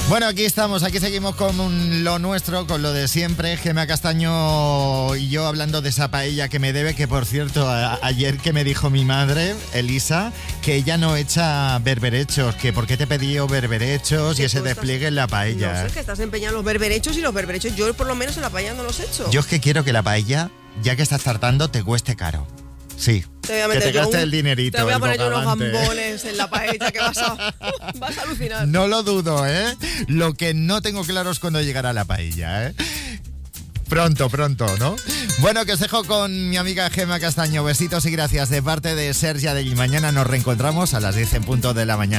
Bueno, aquí estamos, aquí seguimos con lo nuestro, con lo de siempre. Gema Castaño y yo hablando de esa paella que me debe, que por cierto, ayer que me dijo mi madre, Elisa, que ella no echa berberechos, que por qué te pedí berberechos y ese despliegue en la paella. No sé, que estás empeñado en los berberechos y los berberechos yo por lo menos en la paella no los echo. Yo es que quiero que la paella, ya que estás tartando, te cueste caro. Sí, que te gastes el dinerito. Te voy a poner yo bogavante. unos gambones en la paella que vas a alucinar. No lo dudo, ¿eh? Lo que no tengo claro es cuándo llegará la paella, ¿eh? Pronto, ¿no? Bueno, que os dejo con mi amiga Gema Castaño. Besitos y gracias de parte de Sergia de Mañana. Nos reencontramos a las 10 en punto de la mañana.